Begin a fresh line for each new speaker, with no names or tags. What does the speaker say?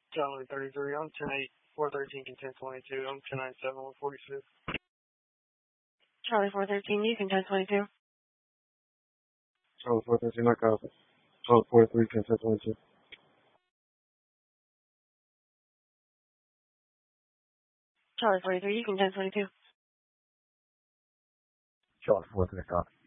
Charlie 33, I'm 10-8, 413, can 1022, I'm 1097, 146.
Charlie 413, you can 1022.
Charlie 413, I copy. Charlie 43, can 1022.
Charlie 43, you can 1022.
Charlie 43, copy.